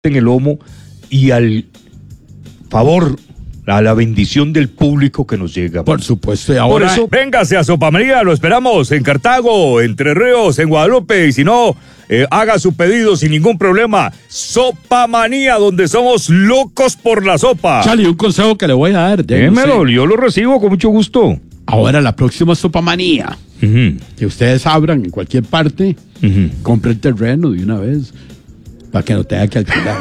en el lomo y al favor, a la bendición del público que nos llega. Por supuesto, y ahora... Por eso, véngase a Sopa María, lo esperamos en Cartago, Entre Ríos, en Guadalupe, y si no, haga su pedido sin ningún problema. Sopa Manía, donde somos locos por la sopa. Charlie, un consejo que le voy a dar. Démelo, yo lo recibo con mucho gusto. Ahora, la próxima Sopa Manía, que ustedes abran en cualquier parte, compre el terreno de una vez, para que no tenga que alquilar.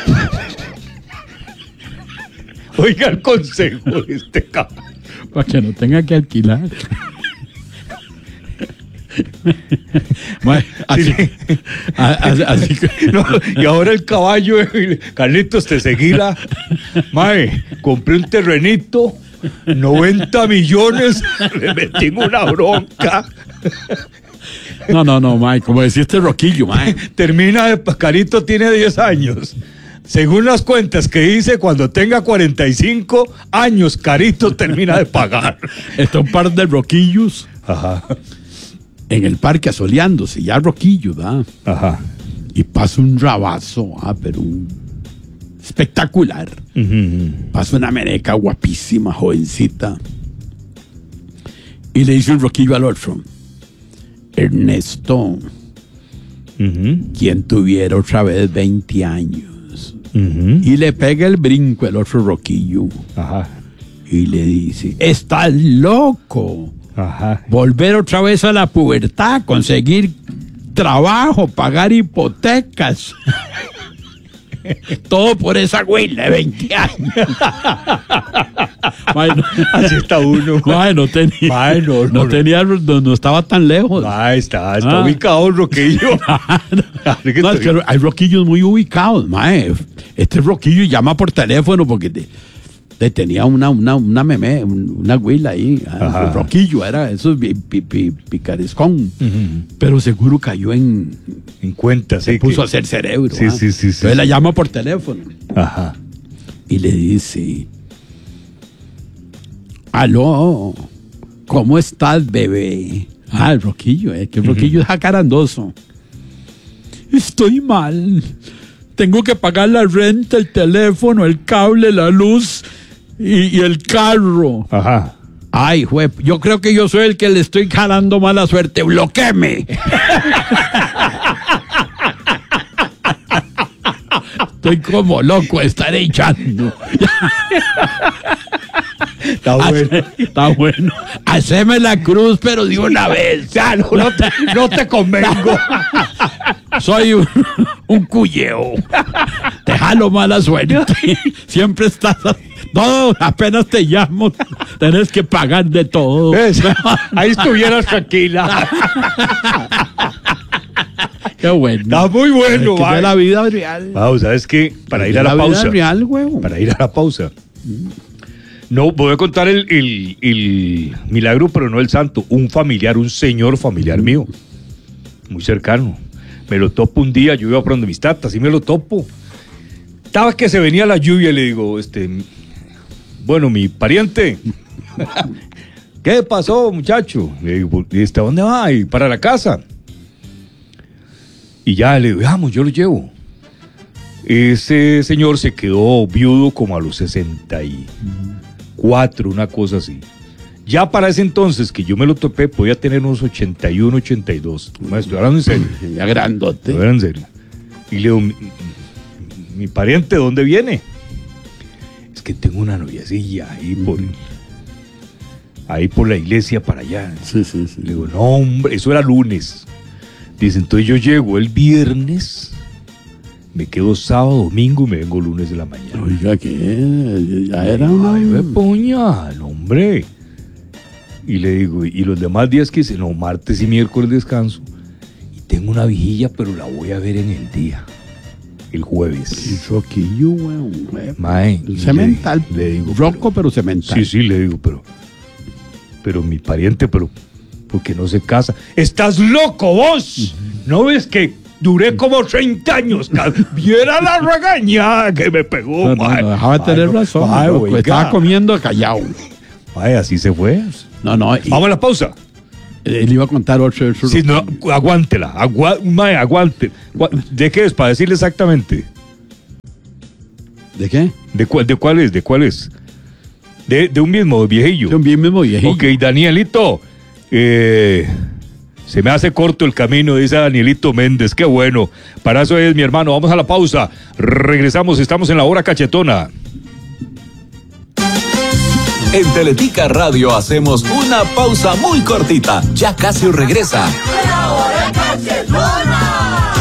Oiga el consejo de este cabrón. Para que no tenga que alquilar. Así que... No, y ahora el caballo, Carlitos, te seguila. Mae, compré un terrenito, 90 millones, le metí en una bronca. No, mae, como decía este Roquillo, mae. Termina, Carito tiene 10 años. Según las cuentas que hice, cuando tenga 45 años, Carito termina de pagar. Está un par de Roquillos. Ajá. En el parque asoleándose, ya Roquillo, ¿verdad? Ajá. Y pasa un rabazo, pero un espectacular. Pasa una meneca guapísima, jovencita. Y le dice un Roquillo al otro: Ernesto, quien tuviera otra vez 20 años. Y le pega el brinco el otro Roquillo. Ajá. Y le dice: estás loco. Ajá. Volver otra vez a la pubertad, conseguir trabajo, pagar hipotecas. Todo por esa güeyla de 20 años. Bueno, así está uno. No tenía. No estaba tan lejos. Está ubicado el Roquillo. Es que hay Roquillos muy ubicados, mae. Este Roquillo llama por teléfono porque tenía una meme, una güila ahí. Roquillo era eso, picarescón. Pero seguro cayó en cuenta, sí. Se puso a hacer cerebro. Sí. Entonces la llama por teléfono. Ajá. Y le dice: aló, ¿cómo estás, bebé? El Roquillo, que el Roquillo es jacarandoso. Estoy mal. Tengo que pagar la renta, el teléfono, el cable, la luz y el carro. Ajá. Ay, juez, yo creo que yo soy el que le estoy jalando mala suerte. ¡Bloquéeme! Estoy como loco de estar echando. Está bueno. Haceme la cruz, pero de una vez. Ya, no te convengo. Soy un cuyeo. Te jalo mala suerte. Siempre estás... No, apenas te llamo, tenés que pagar de todo. Ahí estuvieras tranquila. Qué bueno. Está muy bueno, es de la vida real. Vamos, ¿sabes qué? Para ir a la pausa. Real, huevo. Para ir a la pausa. No, voy a contar el milagro, pero no el santo. Un familiar, un señor familiar mío, muy cercano. Me lo topo un día, yo iba por donde mis tatas, y me lo topo. Estaba que se venía la lluvia y le digo, bueno, mi pariente, ¿qué pasó, muchacho? Le digo, ¿a dónde va? Y para la casa. Y ya le digo, vamos, yo lo llevo. Ese señor se quedó viudo como a los 64, una cosa así. Ya para ese entonces que yo me lo topé, podía tener unos 81, 82. Estoy hablando en serio. Ya grandote. Estoy hablando en serio. Y le digo, mi pariente, ¿dónde viene? Es que tengo una noviecilla ahí por la iglesia para allá. Sí. Le digo, no, hombre, eso era lunes. Dice, entonces yo llego el viernes, me quedo sábado, domingo y me vengo lunes de la mañana. Oiga, ¿qué? Ya era una... Ay, me puñal, hombre. Y le digo, ¿y los demás días que hice? No, martes y miércoles descanso. Y tengo una vigilla, pero la voy a ver en el día. El jueves. El Roquillo, weón. Mae, cemental. Le digo, roco, pero cemental. Sí, le digo, pero mi pariente, porque no se casa. ¡Estás loco vos! ¿No ves que duré como 30 años? Viera la regañada que me pegó. No, dejaba de tener razón. Estaba comiendo callado. Ay, así se fue. No. Vamos a la pausa. Él iba a contar otro. Sí, no, aguántela. Aguante. ¿De qué es? Para decirle exactamente. ¿De qué? ¿De cuál es? De un mismo viejillo. De un mismo viejillo. Ok, Danielito. Se me hace corto el camino, dice Danielito Méndez. Qué bueno. Para eso es, mi hermano. Vamos a la pausa. Regresamos. Estamos en la hora cachetona. En Teletica Radio hacemos una pausa muy cortita. Ya casi regresa. La hora cachetona.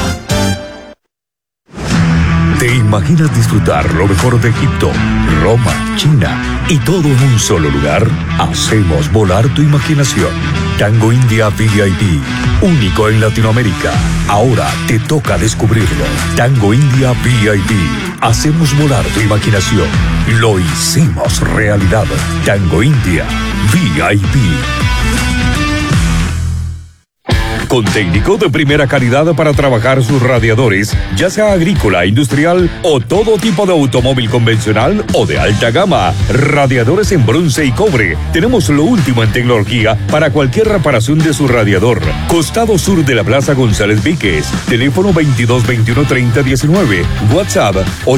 ¿Te imaginas disfrutar lo mejor de Egipto, Roma, China y todo en un solo lugar? Hacemos volar tu imaginación. Tango India VIP, único en Latinoamérica. Ahora te toca descubrirlo. Tango India VIP. Hacemos volar tu imaginación. Lo hicimos realidad. Tango India VIP. Con técnico de primera calidad para trabajar sus radiadores, ya sea agrícola, industrial o todo tipo de automóvil convencional o de alta gama. Radiadores en bronce y cobre. Tenemos lo último en tecnología para cualquier reparación de su radiador. Costado sur de la Plaza González Víquez. Teléfono 2221-3019. WhatsApp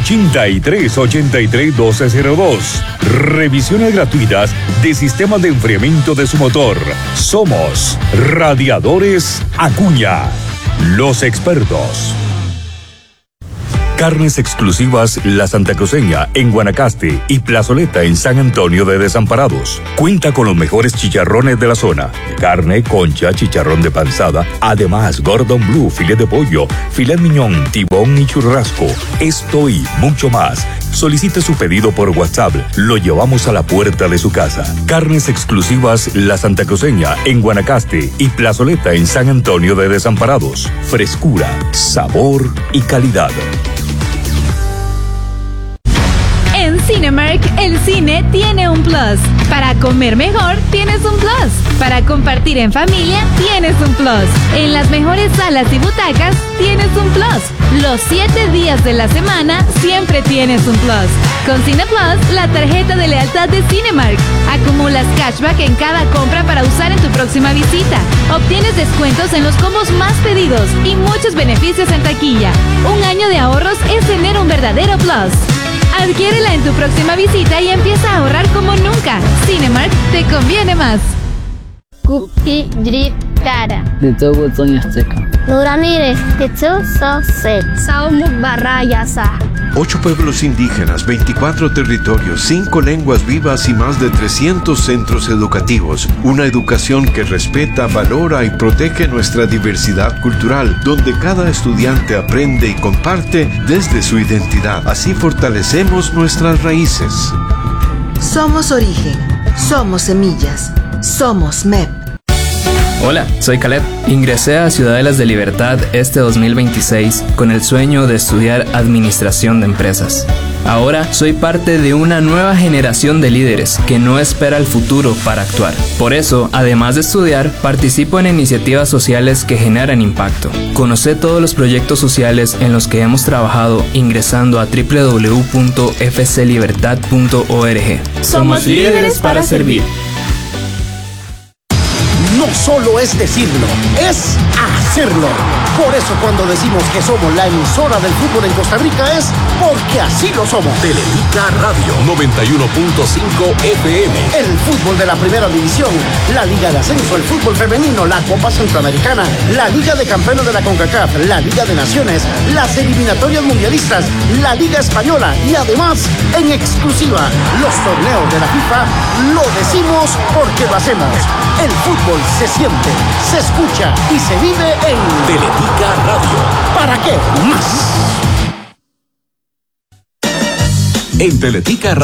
8383-1202. Revisiones gratuitas de sistemas de enfriamiento de su motor. Somos Radiadores Acuña, los expertos. Carnes exclusivas La Santa Cruceña en Guanacaste y Plazoleta en San Antonio de Desamparados. Cuenta con los mejores chicharrones de la zona. Carne, concha, chicharrón de panzada, además Gordon Blue, filet de pollo, filet miñón, tibón y churrasco. Esto y mucho más. Solicite su pedido por WhatsApp. Lo llevamos a la puerta de su casa. Carnes exclusivas La Santa Cruceña en Guanacaste y Plazoleta en San Antonio de Desamparados. Frescura, sabor y calidad. En Cinemark, el cine tiene un plus. Para comer mejor, tienes un plus. Para compartir en familia, tienes un plus. En las mejores salas y butacas, tienes un plus. Los 7 días de la semana, siempre tienes un plus. Con Cine Plus, la tarjeta de lealtad de Cinemark. Acumulas cashback en cada compra para usar en tu próxima visita. Obtienes descuentos en los combos más pedidos y muchos beneficios en taquilla. Un año de ahorros es tener un verdadero plus. Adquiérela en tu próxima visita y empieza a ahorrar como nunca. Cinemark te conviene más. Kuki Drip Kara. De todo Azteca. Nuramire, Tetsu Sose. Saumuk Barrayasa. 8 pueblos indígenas, 24 territorios, 5 lenguas vivas y más de 300 centros educativos. Una educación que respeta, valora y protege nuestra diversidad cultural, donde cada estudiante aprende y comparte desde su identidad. Así fortalecemos nuestras raíces. Somos origen, somos semillas, somos MEP. Hola, soy Caleb. Ingresé a Ciudadelas de Libertad este 2026 con el sueño de estudiar Administración de Empresas. Ahora soy parte de una nueva generación de líderes que no espera el futuro para actuar. Por eso, además de estudiar, participo en iniciativas sociales que generan impacto. Conoce todos los proyectos sociales en los que hemos trabajado ingresando a www.fclibertad.org. Somos líderes para servir. No solo es decirlo, es hacerlo. Por eso cuando decimos que somos la emisora del fútbol en Costa Rica es porque así lo somos. Teletica Radio 91.5 FM. El fútbol de la primera división, la Liga de Ascenso, el fútbol femenino, la Copa Centroamericana, la Liga de Campeones de la CONCACAF, la Liga de Naciones, las eliminatorias mundialistas, la Liga Española y además, en exclusiva, los torneos de la FIFA, lo decimos porque lo hacemos. El fútbol se siente, se escucha y se vive en Teletica Radio. ¿Para qué más? En Teletica Radio.